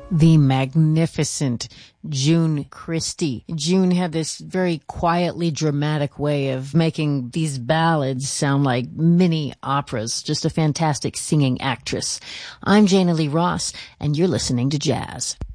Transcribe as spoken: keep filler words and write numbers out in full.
The magnificent June Christy. June had this very quietly dramatic way of making these ballads sound like mini operas. Just a fantastic singing actress. I'm Jana Lee Ross, and you're listening to Jazz.